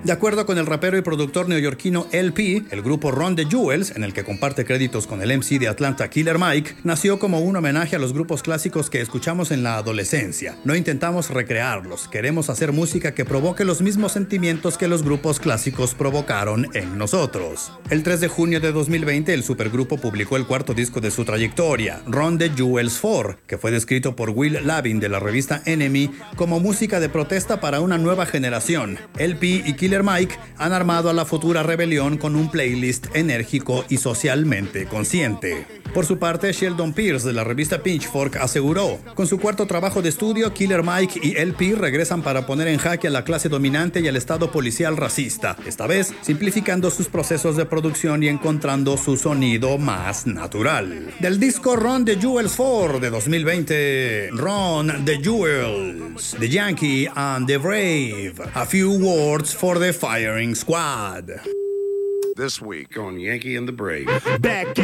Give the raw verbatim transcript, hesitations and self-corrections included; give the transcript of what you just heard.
De acuerdo con el rapero y productor neoyorquino L P, el grupo Run the Jewels, en el que comparte créditos con el M C de Atlanta Killer Mike, nació como un homenaje a los grupos clásicos que escuchamos en la adolescencia. No intentamos recrearlos, queremos hacer música que provoque los mismos sentimientos que los grupos clásicos provocaron en nosotros. El tres de junio de dos mil veinte, el supergrupo publicó el cuarto disco de su trayectoria, Run the Jewels cuatro, que fue descrito por Will Lavin de la revista Enemy como música de protesta para una nueva generación. L P y Killer Mike han armado a la futura rebelión con un playlist enérgico y socialmente consciente. Por su parte, Sheldon Pierce de la revista Pitchfork aseguró: con su cuarto trabajo de estudio, Killer Mike y L P regresan para poner en jaque a la clase dominante y al estado policial racista, esta vez simplificando sus procesos de producción y encontrando su sonido más natural. Del disco Run the Jewels cuatro de dos mil veinte, Run the Jewels, The Yankee and the Brave, a few words for the firing squad. This week on Yankee and the Brave. Back